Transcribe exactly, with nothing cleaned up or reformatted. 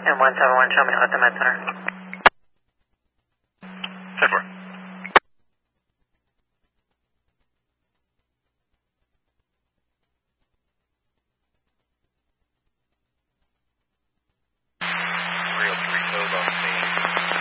And one seven one, show me at the med center. ten four.